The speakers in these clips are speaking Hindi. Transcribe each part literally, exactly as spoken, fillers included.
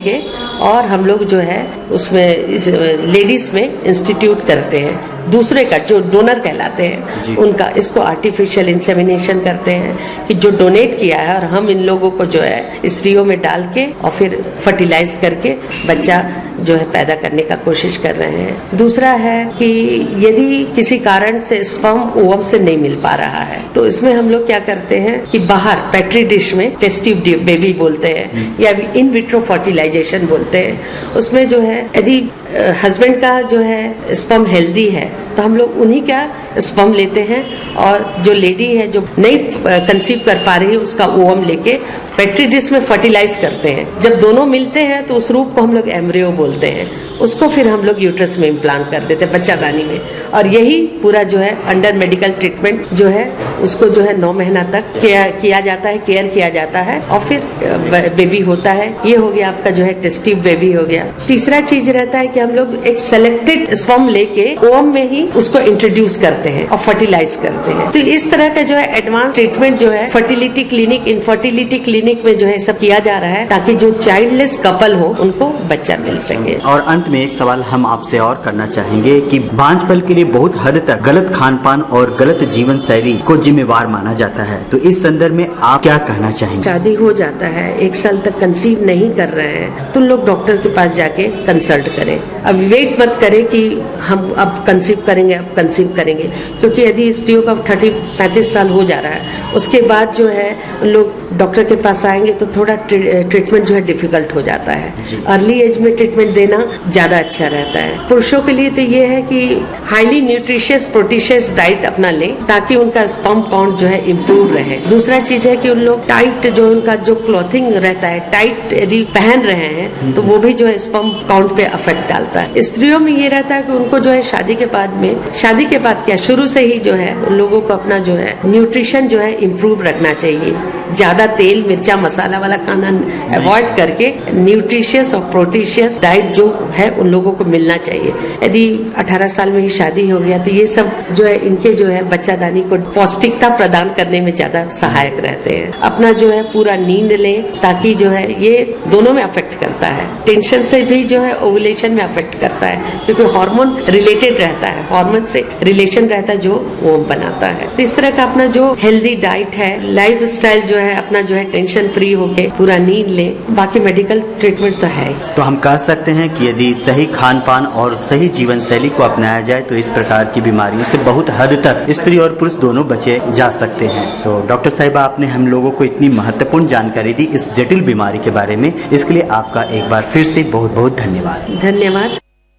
के और हम लोग जो है उसमें इस लेडीज में इंस्टीट्यूट करते हैं, दूसरे का जो डोनर कहलाते हैं उनका, इसको आर्टिफिशियल इंसेमिनेशन करते हैं कि जो डोनेट किया है और हम इन लोगों को जो है स्त्रियों में डाल के और फिर फर्टिलाइज करके बच्चा जो है पैदा करने का कोशिश कर रहे हैं। दूसरा है कि यदि किसी कारण से स्पर्म ओवम से नहीं मिल पा रहा है तो इसमें हम लोग क्या करते हैं कि बाहर पेट्री डिश में टेस्ट ट्यूब बेबी बोलते हैं या इन विट्रो फर्टिलाइजेशन बोलते हैं, उसमें जो है यदि हस्बैंड का जो है स्पर्म हेल्दी है तो हम लोग उन्हीं का स्पर्म लेते हैं और जो लेडी है जो नहीं कंसीव कर पा रही है उसका ओवम लेके पेट्री डिश में फर्टिलाइज करते हैं। जब दोनों मिलते हैं तो उस रूप को हम लोग एम्ब्रियो बोलते हैं, उसको फिर हम लोग यूट्रस में इम्प्लांट कर देते हैं बच्चादानी में, और यही पूरा जो है अंडर मेडिकल ट्रीटमेंट जो है उसको जो है नौ महीना तक किया जाता है, केयर किया जाता है और फिर बेबी होता है। ये हो गया आपका जो है टेस्ट ट्यूब बेबी हो गया। तीसरा चीज रहता है कि हम लोग एक सेलेक्टेड स्पर्म लेके ओवम में ही उसको इंट्रोड्यूस करते हैं और फर्टिलाइज करते हैं। तो इस तरह का जो है एडवांस ट्रीटमेंट जो है फर्टिलिटी क्लिनिक, इनफर्टिलिटी क्लिनिक में जो है सब किया जा रहा है ताकि जो चाइल्डलेस कपल हो उनको बच्चा मिल सके। और अंत में एक सवाल हम आपसे और करना चाहेंगे कि बांझपन के लिए बहुत हद तक गलत खान पान और गलत जीवन शैली को जिम्मेवार माना जाता है, तो इस संदर्भ में आप क्या कहना चाहेंगे? शादी हो जाता है, एक साल तक कंसीव नहीं कर रहे हैं तो लोग डॉक्टर के पास जाके कंसल्ट करें। अब वेट मत करें कि हम अब कंसीव करेंगे अब कंसीव करेंगे, क्योंकि यदि स्त्रियों का थर्टी पैंतीस साल हो जा रहा है उसके बाद जो है लोग डॉक्टर के पास आएंगे तो थोड़ा ट्रीटमेंट जो है डिफिकल्ट हो जाता है। अर्ली एज में ट्रीटमेंट देना ज्यादा अच्छा रहता है। पुरुषों के लिए तो ये है कि हाईली न्यूट्रिशियस प्रोटीशियस डाइट अपना लें ताकि उनका स्पर्म काउंट जो है इम्प्रूव रहे। दूसरा चीज है कि उन लोग टाइट जो उनका जो क्लॉथिंग रहता है टाइट यदि पहन रहे हैं तो वो भी जो है स्पर्म काउंट पे अफेक्ट डालता है। स्त्रियों में ये रहता है कि उनको जो है शादी के बाद में शादी के बाद क्या शुरू से ही जो है उन लोगों को अपना जो है न्यूट्रिशन जो है इम्प्रूव रखना चाहिए। ज्यादा तेल मिर्चा मसाला वाला खाना अवॉइड करके न्यूट्रिशियस और प्रोटीशियस डाइट जो है उन लोगों को मिलना चाहिए। यदि अठारह साल में ही शादी हो गया तो ये सब जो है इनके जो है बच्चादानी को पौष्टिकता प्रदान करने में ज्यादा सहायक रहते हैं। अपना जो है पूरा नींद लें ताकि जो है ये दोनों में अफेक्ट करता है। टेंशन से भी जो है ओवुलेशन में अफेक्ट करता है क्योंकि हार्मोन रिलेटेड रहता है, हार्मोन से रिलेशन रहता है जो वो बनाता है। तो इस तरह का अपना जो हेल्दी डाइट है, लाइफ स्टाइल जो है अपना जो है टेंशन फ्री होके पूरा नींद ले, बाकी मेडिकल ट्रीटमेंट तो है। तो हम कह सकते हैं कि यदि सही खान पान और सही जीवन शैली को अपनाया जाए तो इस प्रकार की बीमारियों से बहुत हद तक स्त्री और पुरुष दोनों बचे जा सकते हैं। तो डॉक्टर साहिबा आपने हम लोगों को इतनी महत्वपूर्ण जानकारी दी इस जटिल बीमारी के बारे में, इसके लिए आपका एक बार फिर से बहुत बहुत धन्यवाद। धन्यवाद।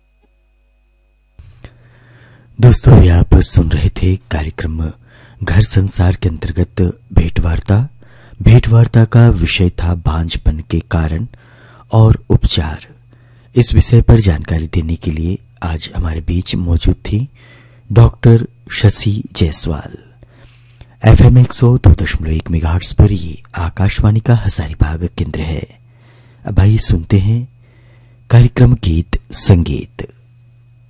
दोस्तों अभी आप सुन रहे थे कार्यक्रम घर संसार के अंतर्गत भेंटवार्ता। भेंटवार्ता का विषय था बांझपन के कारण और उपचार। इस विषय पर जानकारी देने के लिए आज हमारे बीच मौजूद थी डॉक्टर शशि जायसवाल। एफएम एक सौ दो दशमलव एक मेगाहर्ट्ज पर ये आकाशवाणी का हजारीबाग केंद्र है। अब आइए सुनते हैं कार्यक्रम गीत संगीत।